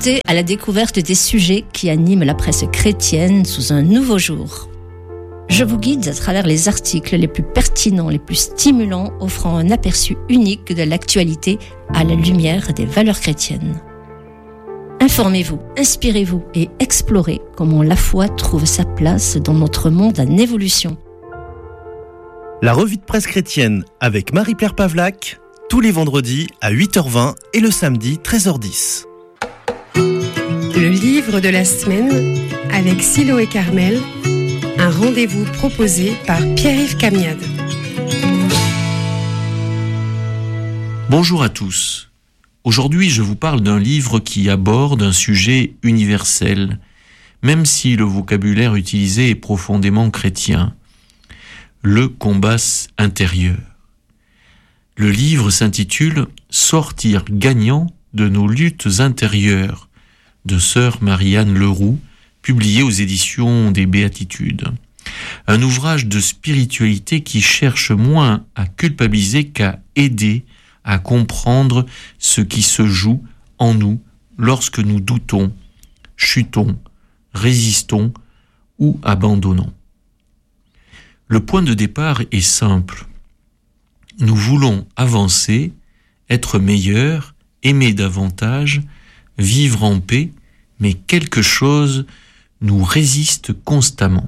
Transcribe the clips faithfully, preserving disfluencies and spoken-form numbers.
Partez à la découverte des sujets qui animent la presse chrétienne sous un nouveau jour. Je vous guide à travers les articles les plus pertinents, les plus stimulants, offrant un aperçu unique de l'actualité à la lumière des valeurs chrétiennes. Informez-vous, inspirez-vous et explorez comment la foi trouve sa place dans notre monde en évolution. La revue de presse chrétienne avec Marie-Pierre Pavlac, tous les vendredis à huit heures vingt et le samedi treize heures dix. Le livre de la semaine avec Silo et Carmel, un rendez-vous proposé par Pierre-Yves Camiade. Bonjour à tous. Aujourd'hui, je vous parle d'un livre qui aborde un sujet universel, même si le vocabulaire utilisé est profondément chrétien. Le combat intérieur. Le livre s'intitule « Sortir gagnant de nos luttes intérieures » de sœur Marie-Anne Leroux, publié aux éditions des Béatitudes. Un ouvrage de spiritualité qui cherche moins à culpabiliser qu'à aider à comprendre ce qui se joue en nous lorsque nous doutons, chutons, résistons ou abandonnons. Le point de départ est simple. Nous voulons avancer, être meilleurs, aimer davantage, vivre en paix, mais quelque chose nous résiste constamment.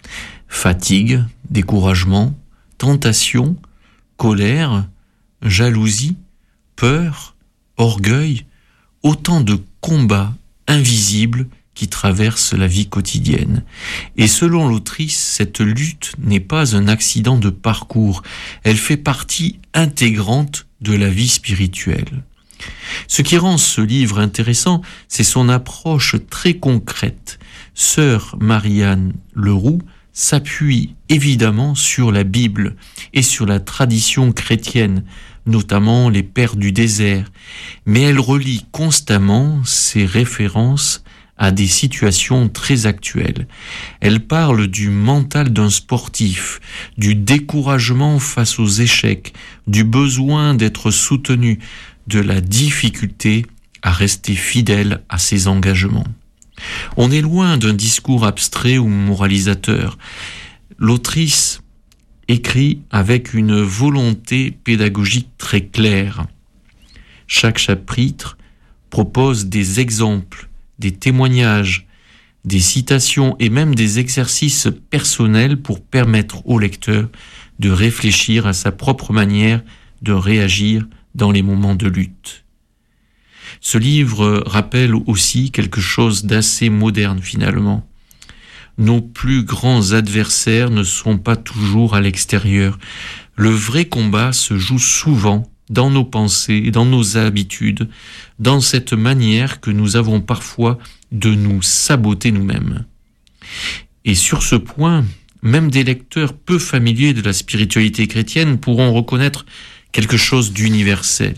Fatigue, découragement, tentation, colère, jalousie, peur, orgueil, autant de combats invisibles qui traversent la vie quotidienne. Et selon l'autrice, cette lutte n'est pas un accident de parcours, elle fait partie intégrante de la vie spirituelle. Ce qui rend ce livre intéressant, c'est son approche très concrète. Sœur Marie-Anne Leroux s'appuie évidemment sur la Bible et sur la tradition chrétienne, notamment les pères du désert, mais elle relie constamment ses références à des situations très actuelles. Elle parle du mental d'un sportif, du découragement face aux échecs, du besoin d'être soutenu, de la difficulté à rester fidèle à ses engagements. On est loin d'un discours abstrait ou moralisateur. L'autrice écrit avec une volonté pédagogique très claire. Chaque chapitre propose des exemples, des témoignages, des citations et même des exercices personnels pour permettre au lecteur de réfléchir à sa propre manière de réagir dans les moments de lutte. Ce livre rappelle aussi quelque chose d'assez moderne finalement. Nos plus grands adversaires ne sont pas toujours à l'extérieur. Le vrai combat se joue souvent dans nos pensées, dans nos habitudes, dans cette manière que nous avons parfois de nous saboter nous-mêmes. Et sur ce point, même des lecteurs peu familiers de la spiritualité chrétienne pourront reconnaître quelque chose d'universel.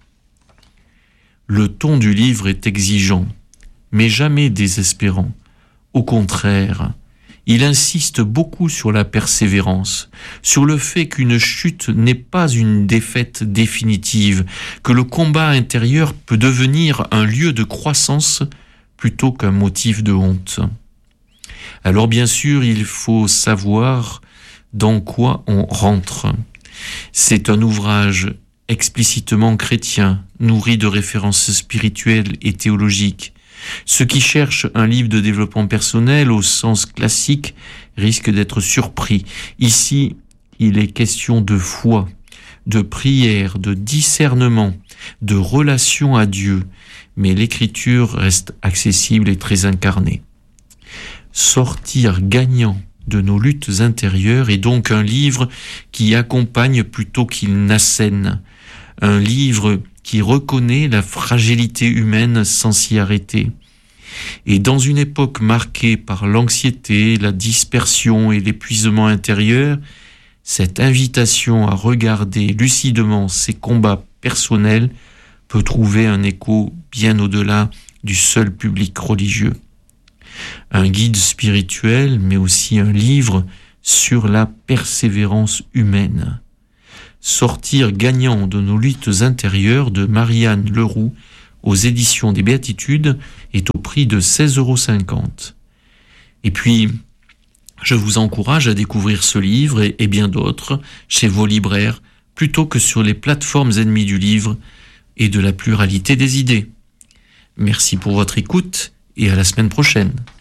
Le ton du livre est exigeant, mais jamais désespérant. Au contraire, il insiste beaucoup sur la persévérance, sur le fait qu'une chute n'est pas une défaite définitive, que le combat intérieur peut devenir un lieu de croissance plutôt qu'un motif de honte. Alors bien sûr, il faut savoir dans quoi on rentre. C'est un ouvrage explicitement chrétien, nourri de références spirituelles et théologiques. Ceux qui cherchent un livre de développement personnel au sens classique risquent d'être surpris. Ici, il est question de foi, de prière, de discernement, de relation à Dieu, mais l'écriture reste accessible et très incarnée. Sortir gagnant de nos luttes intérieures est donc un livre qui accompagne plutôt qu'il n'assène, un livre qui reconnaît la fragilité humaine sans s'y arrêter. Et dans une époque marquée par l'anxiété, la dispersion et l'épuisement intérieur, cette invitation à regarder lucidement ses combats personnels peut trouver un écho bien au-delà du seul public religieux. Un guide spirituel, mais aussi un livre sur la persévérance humaine. Sortir gagnant de nos luttes intérieures de Marie-Anne Leroux aux éditions des Béatitudes est au prix de seize euros cinquante. Et puis, je vous encourage à découvrir ce livre et, et bien d'autres chez vos libraires, plutôt que sur les plateformes ennemies du livre et de la pluralité des idées. Merci pour votre écoute et à la semaine prochaine.